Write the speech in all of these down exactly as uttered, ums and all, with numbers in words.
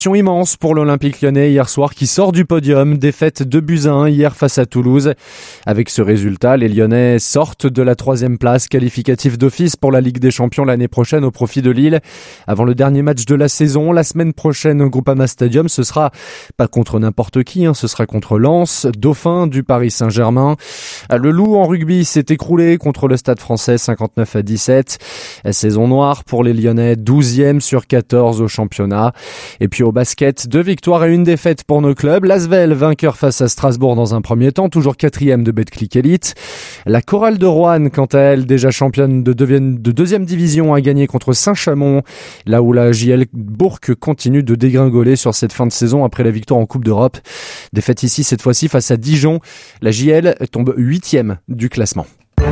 Immense pour l'Olympique Lyonnais hier soir qui sort du podium, défaite deux buts à un hier face à Toulouse. Avec ce résultat, les Lyonnais sortent de la troisième place, qualificatif d'office pour la Ligue des Champions l'année prochaine au profit de Lille. Avant le dernier match de la saison, la semaine prochaine au Groupama Stadium, ce sera pas contre n'importe qui, hein, ce sera contre Lens, dauphin du Paris Saint-Germain. Le Loup en rugby s'est écroulé contre le Stade Français cinquante-neuf à dix-sept. Saison noire pour les Lyonnais, douzième sur quatorze au championnat. Et puis au basket, deux victoires et une défaite pour nos clubs. L'Asvel, vainqueur face à Strasbourg dans un premier temps, toujours quatrième de Betclic Elite. La Chorale de Roanne, quant à elle, déjà championne de, devienne, de deuxième division, a gagné contre Saint-Chamond, là où la J L Bourg continue de dégringoler sur cette fin de saison après la victoire en Coupe d'Europe. Défaite ici, cette fois-ci, face à Dijon. La J L tombe huitième du classement.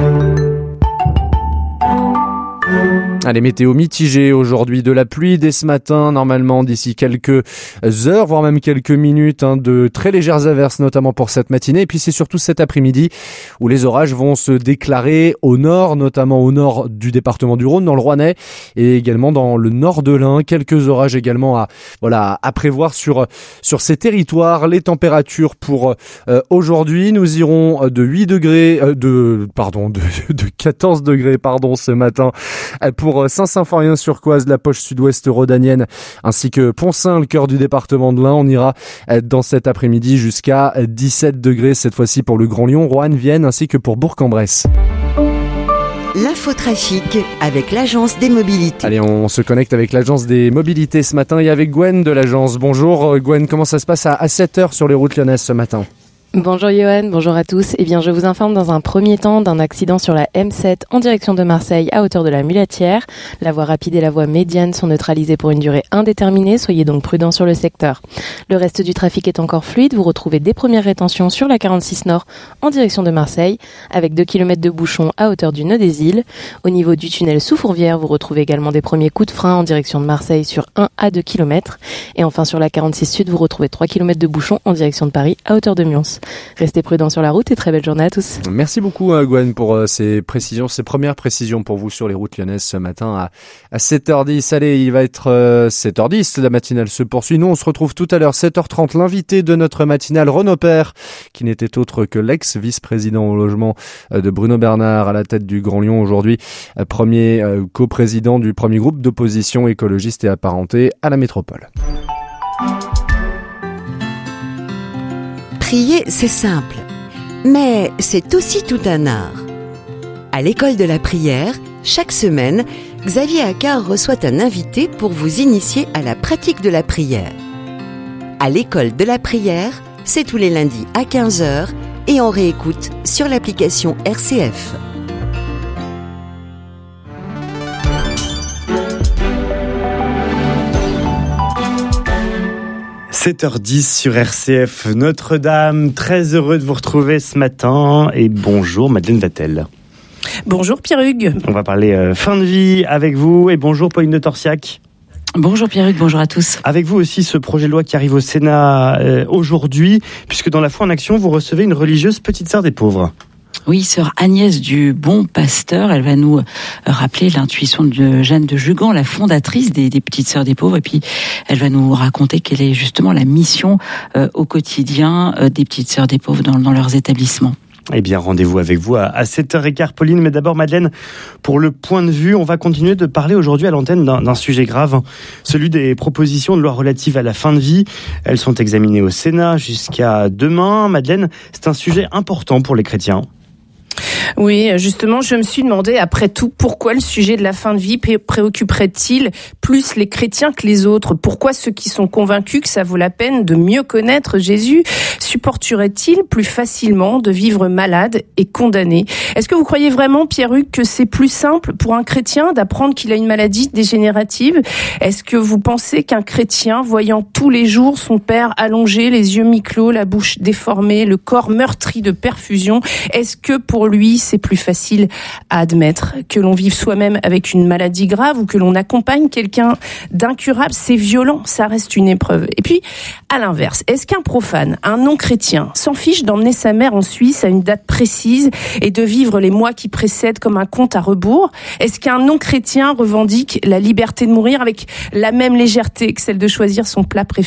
Allez, météo mitigée aujourd'hui, de la pluie dès ce matin, normalement d'ici quelques heures, voire même quelques minutes, hein, de très légères averses, notamment pour cette matinée. Et puis c'est surtout cet après-midi où les orages vont se déclarer au nord, notamment au nord du département du Rhône, dans le Rouennais, et également dans le nord de l'Ain. Quelques orages également à, voilà, à prévoir sur, sur ces territoires. Les températures pour euh, aujourd'hui, nous irons de huit degrés, euh, de, pardon, de, de quatorze degrés, pardon, ce matin, pour Saint-Symphorien-sur-Coise, la poche sud-ouest rhodanienne, ainsi que Poncin, le cœur du département de l'Ain. On ira dans cet après-midi jusqu'à dix-sept degrés, cette fois-ci pour le Grand Lyon, Roanne, Vienne, ainsi que pour Bourg-en-Bresse. L'infotrafic avec l'agence des mobilités. Allez, on se connecte avec l'agence des mobilités ce matin et avec Gwen de l'agence. Bonjour Gwen, comment ça se passe à sept heures sur les routes lyonnaises ce matin ? Bonjour Johan, bonjour à tous. Eh bien, je vous informe dans un premier temps d'un accident sur la M sept en direction de Marseille à hauteur de la Mulatière. La voie rapide et la voie médiane sont neutralisées pour une durée indéterminée, soyez donc prudents sur le secteur. Le reste du trafic est encore fluide, vous retrouvez des premières rétentions sur la quarante-six Nord en direction de Marseille, avec deux kilomètres de bouchons à hauteur du nœud des îles. Au niveau du tunnel sous Fourvière, vous retrouvez également des premiers coups de frein en direction de Marseille sur un à deux kilomètres. Et enfin sur la quarante-six Sud, vous retrouvez trois kilomètres de bouchons en direction de Paris à hauteur de Mions. Restez prudents sur la route et très belle journée à tous. Merci beaucoup Gwen pour ces précisions, ces premières précisions pour vous sur les routes lyonnaises ce matin à, à sept heures dix. Allez, il va être euh, sept heures dix, la matinale se poursuit. Nous, on se retrouve tout à l'heure, sept heures trente. L'invité de notre matinale, Renaud Père, qui n'était autre que l'ex-vice-président au logement de Bruno Bernard à la tête du Grand Lyon aujourd'hui, premier euh, coprésident du premier groupe d'opposition écologiste et apparenté à la métropole. Prier, c'est simple, mais c'est aussi tout un art. À l'école de la prière, chaque semaine, Xavier Accard reçoit un invité pour vous initier à la pratique de la prière. À l'école de la prière, c'est tous les lundis à quinze heures et on réécoute sur l'application R C F. sept heures dix sur R C F Notre-Dame, très heureux de vous retrouver ce matin et bonjour Madeleine Vatel. Bonjour Pierre-Hugues. On va parler euh, fin de vie avec vous et bonjour Pauline de Torsiac. Bonjour Pierre-Hugues, bonjour à tous. Avec vous aussi ce projet de loi qui arrive au Sénat euh, aujourd'hui, puisque dans la foi en action vous recevez une religieuse petite sœur des pauvres. Oui, sœur Agnès du Bon Pasteur, elle va nous rappeler l'intuition de Jeanne de Jugan, la fondatrice des, des Petites Sœurs des Pauvres, et puis elle va nous raconter quelle est justement la mission euh, au quotidien euh, des Petites Sœurs des Pauvres dans, dans leurs établissements. Eh bien, rendez-vous avec vous à sept heures quinze, Pauline. Mais d'abord, Madeleine, pour le point de vue, on va continuer de parler aujourd'hui à l'antenne d'un, d'un sujet grave, hein, celui des propositions de loi relatives à la fin de vie. Elles sont examinées au Sénat jusqu'à demain. Madeleine, c'est un sujet important pour les chrétiens. Oui, justement, je me suis demandé, après tout, pourquoi le sujet de la fin de vie préoccuperait-il plus les chrétiens que les autres ? Pourquoi ceux qui sont convaincus que ça vaut la peine de mieux connaître Jésus supporteraient-ils plus facilement de vivre malade et condamné ? Est-ce que vous croyez vraiment, Pierre-Hugues, que c'est plus simple pour un chrétien d'apprendre qu'il a une maladie dégénérative ? Est-ce que vous pensez qu'un chrétien, voyant tous les jours son père allongé, les yeux mi-clos, la bouche déformée, le corps meurtri de perfusion, est-ce que pour lui, c'est plus facile à admettre que l'on vive soi-même avec une maladie grave ou que l'on accompagne quelqu'un d'incurable? C'est violent, ça reste une épreuve. Et puis, à l'inverse, est-ce qu'un profane, un non-chrétien, s'en fiche d'emmener sa mère en Suisse à une date précise et de vivre les mois qui précèdent comme un compte à rebours? Est-ce qu'un non-chrétien revendique la liberté de mourir avec la même légèreté que celle de choisir son plat préféré